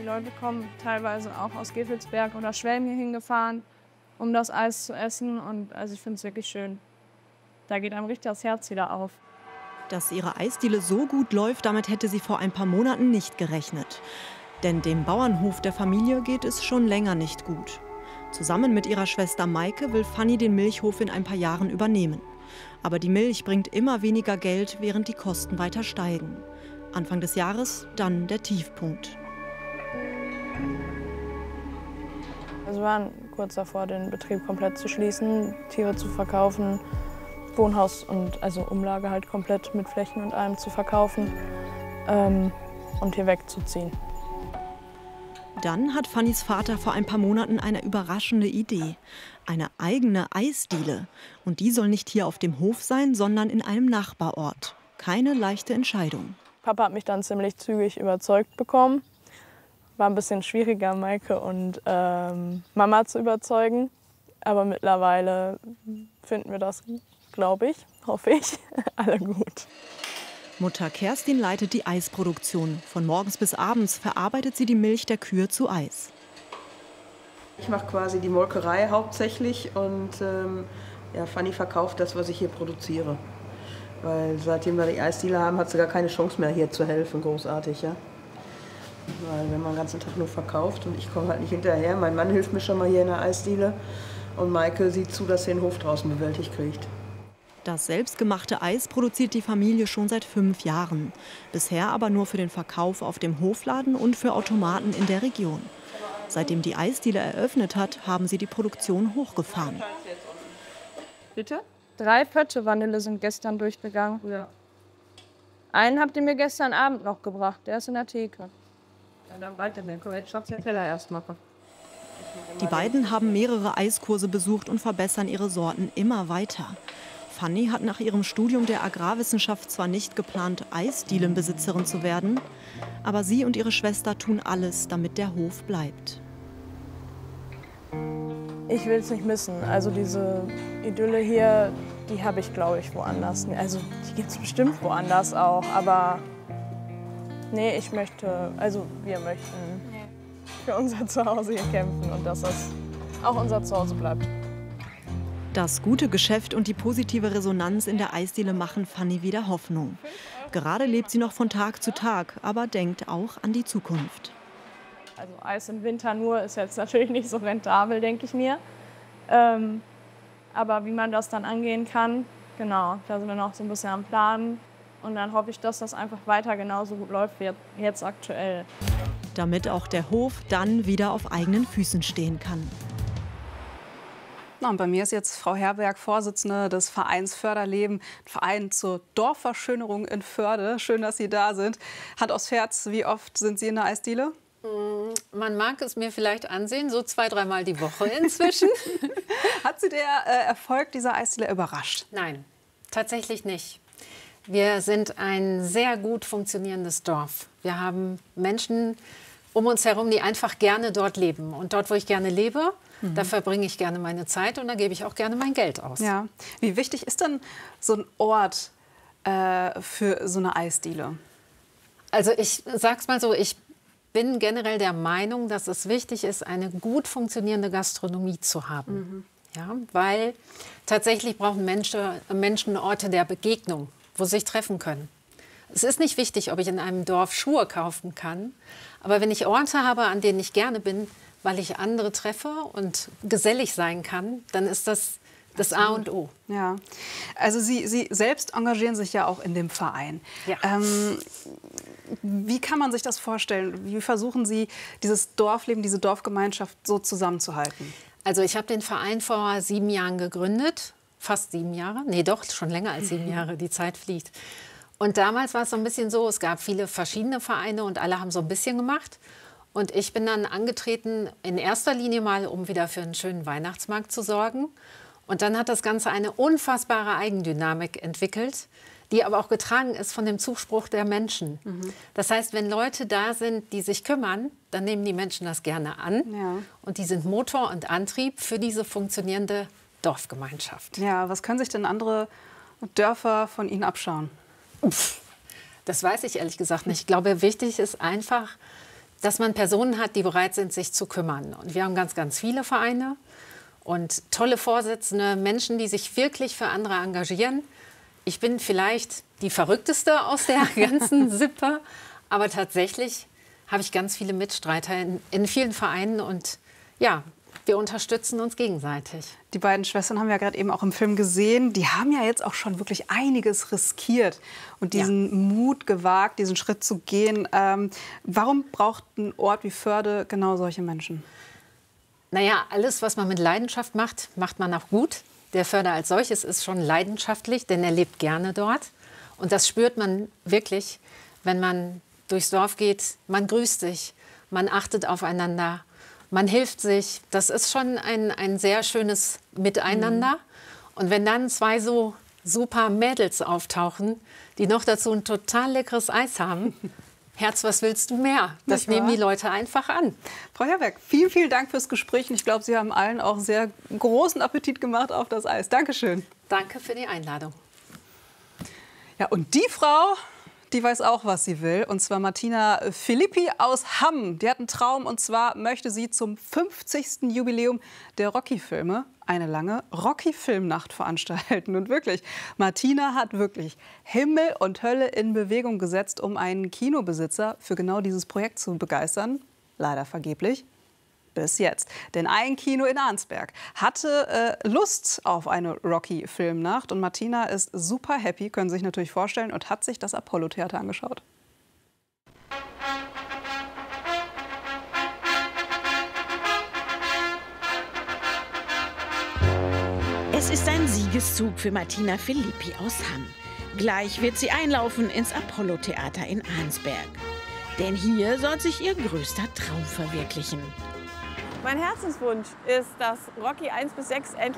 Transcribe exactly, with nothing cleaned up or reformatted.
Leute kommen teilweise auch aus Gevelsberg oder Schwelm hier hingefahren, um das Eis zu essen. Und also ich finde es wirklich schön. Da geht einem richtig das Herz wieder auf. Dass ihre Eisdiele so gut läuft, damit hätte sie vor ein paar Monaten nicht gerechnet. Denn dem Bauernhof der Familie geht es schon länger nicht gut. Zusammen mit ihrer Schwester Maike will Fanny den Milchhof in ein paar Jahren übernehmen. Aber die Milch bringt immer weniger Geld, während die Kosten weiter steigen. Anfang des Jahres dann der Tiefpunkt. Also wir waren kurz davor, den Betrieb komplett zu schließen, Tiere zu verkaufen, Wohnhaus und also Umlage halt komplett mit Flächen und allem zu verkaufen ähm, und hier wegzuziehen. Dann hat Fannys Vater vor ein paar Monaten eine überraschende Idee. Eine eigene Eisdiele. Und die soll nicht hier auf dem Hof sein, sondern in einem Nachbarort. Keine leichte Entscheidung. Papa hat mich dann ziemlich zügig überzeugt bekommen. War ein bisschen schwieriger, Maike und ähm, Mama zu überzeugen. Aber mittlerweile finden wir das, glaube ich, hoffe ich, alle gut. Mutter Kerstin leitet die Eisproduktion. Von morgens bis abends verarbeitet sie die Milch der Kühe zu Eis. Ich mache quasi die Molkerei hauptsächlich und ähm, ja, Fanny verkauft das, was ich hier produziere. Weil seitdem wir die Eisdiele haben, hat sie gar keine Chance mehr, hier zu helfen, großartig. Ja? Weil wenn man den ganzen Tag nur verkauft und ich komme halt nicht hinterher. Mein Mann hilft mir schon mal hier in der Eisdiele und Maike sieht zu, dass sie den Hof draußen bewältigt kriegt. Das selbstgemachte Eis produziert die Familie schon seit fünf Jahren. Bisher aber nur für den Verkauf auf dem Hofladen und für Automaten in der Region. Seitdem die Eisdiele eröffnet hat, haben sie die Produktion hochgefahren. Bitte? Drei Pötte Vanille sind gestern durchgegangen. Ja. Einen habt ihr mir gestern Abend noch gebracht, der ist in der Theke. Ja, dann weiter, dann können wir jetzt den Teller erst machen. Die beiden haben mehrere Eiskurse besucht und verbessern ihre Sorten immer weiter. Fanny hat nach ihrem Studium der Agrarwissenschaft zwar nicht geplant, Eisdielenbesitzerin zu werden, aber sie und ihre Schwester tun alles, damit der Hof bleibt. Ich will es nicht missen. Also diese Idylle hier, die habe ich, glaube ich, woanders. Also die gibt es bestimmt woanders auch, aber nee, ich möchte, also wir möchten für unser Zuhause hier kämpfen und dass das auch unser Zuhause bleibt. Das gute Geschäft und die positive Resonanz in der Eisdiele machen Fanny wieder Hoffnung. Gerade lebt sie noch von Tag zu Tag, aber denkt auch an die Zukunft. Also Eis im Winter nur ist jetzt natürlich nicht so rentabel, denke ich mir. Ähm, aber wie man das dann angehen kann, genau, da sind wir noch so ein bisschen am Planen. Und dann hoffe ich, dass das einfach weiter genauso gut läuft wie jetzt aktuell. Damit auch der Hof dann wieder auf eigenen Füßen stehen kann. Na, und bei mir ist jetzt Frau Herberg, Vorsitzende des Vereins Förderleben, Verein zur Dorfverschönerung in Förde. Schön, dass Sie da sind. Hand aufs Herz, wie oft sind Sie in der Eisdiele? Man mag es mir vielleicht ansehen, so zwei, dreimal die Woche inzwischen. Hat Sie der äh, Erfolg dieser Eisdiele überrascht? Nein, tatsächlich nicht. Wir sind ein sehr gut funktionierendes Dorf. Wir haben Menschen um uns herum, die einfach gerne dort leben. Und dort, wo ich gerne lebe, mhm. da verbringe ich gerne meine Zeit und da gebe ich auch gerne mein Geld aus. Ja. Wie wichtig ist denn so ein Ort äh, für so eine Eisdiele? Also ich sag's mal so, ich bin generell der Meinung, dass es wichtig ist, eine gut funktionierende Gastronomie zu haben. Mhm. Ja, weil tatsächlich brauchen Menschen, Menschen Orte der Begegnung, wo sie sich treffen können. Es ist nicht wichtig, ob ich in einem Dorf Schuhe kaufen kann, aber wenn ich Orte habe, an denen ich gerne bin, weil ich andere treffe und gesellig sein kann, dann ist das das A und O. Ja, also Sie, Sie selbst engagieren sich ja auch in dem Verein. Ja. Ähm, wie kann man sich das vorstellen? Wie versuchen Sie, dieses Dorfleben, diese Dorfgemeinschaft so zusammenzuhalten? Also ich habe den Verein vor sieben Jahren gegründet, fast sieben Jahre, nee doch, schon länger als sieben Jahre, die Zeit fliegt. Und damals war es so ein bisschen so, es gab viele verschiedene Vereine und alle haben so ein bisschen gemacht. Und ich bin dann angetreten, in erster Linie mal, um wieder für einen schönen Weihnachtsmarkt zu sorgen. Und dann hat das Ganze eine unfassbare Eigendynamik entwickelt, die aber auch getragen ist von dem Zuspruch der Menschen. Mhm. Das heißt, wenn Leute da sind, die sich kümmern, dann nehmen die Menschen das gerne an. Ja. Und die sind Motor und Antrieb für diese funktionierende Dorfgemeinschaft. Ja, was können sich denn andere Dörfer von Ihnen abschauen? Uff, das weiß ich ehrlich gesagt nicht. Ich glaube, wichtig ist einfach, dass man Personen hat, die bereit sind, sich zu kümmern. Und wir haben ganz, ganz viele Vereine und tolle Vorsitzende, Menschen, die sich wirklich für andere engagieren. Ich bin vielleicht die Verrückteste aus der ganzen Sippe, aber tatsächlich habe ich ganz viele Mitstreiter in, in vielen Vereinen und ja, wir unterstützen uns gegenseitig. Die beiden Schwestern haben wir ja gerade eben auch im Film gesehen. Die haben ja jetzt auch schon wirklich einiges riskiert und diesen ja. Mut gewagt, diesen Schritt zu gehen. Ähm, warum braucht ein Ort wie Förde genau solche Menschen? Naja, alles, was man mit Leidenschaft macht, macht man auch gut. Der Förder als solches ist schon leidenschaftlich, denn er lebt gerne dort. Und das spürt man wirklich, wenn man durchs Dorf geht. Man grüßt sich, man achtet aufeinander. Man hilft sich. Das ist schon ein, ein sehr schönes Miteinander. Mhm. Und wenn dann zwei so super Mädels auftauchen, die noch dazu ein total leckeres Eis haben, Herz, was willst du mehr? Das nehmen die Leute einfach an. Frau Herberg, vielen, vielen Dank fürs Gespräch. Und ich glaube, Sie haben allen auch sehr großen Appetit gemacht auf das Eis. Dankeschön. Danke für die Einladung. Ja, und die Frau, die weiß auch, was sie will, und zwar Martina Filippi aus Hamm. Die hat einen Traum, und zwar möchte sie zum fünfzigsten Jubiläum der Rocky-Filme eine lange Rocky-Filmnacht veranstalten. Und wirklich, Martina hat wirklich Himmel und Hölle in Bewegung gesetzt, um einen Kinobesitzer für genau dieses Projekt zu begeistern. Leider vergeblich. Bis jetzt. Denn ein Kino in Arnsberg hatte äh, Lust auf eine Rocky-Filmnacht. Und Martina ist super happy, können Sie sich natürlich vorstellen, und hat sich das Apollo-Theater angeschaut. Es ist ein Siegeszug für Martina Filippi aus Hamm. Gleich wird sie einlaufen ins Apollo-Theater in Arnsberg. Denn hier soll sich ihr größter Traum verwirklichen. Mein Herzenswunsch ist, dass Rocky eins bis sechs endlich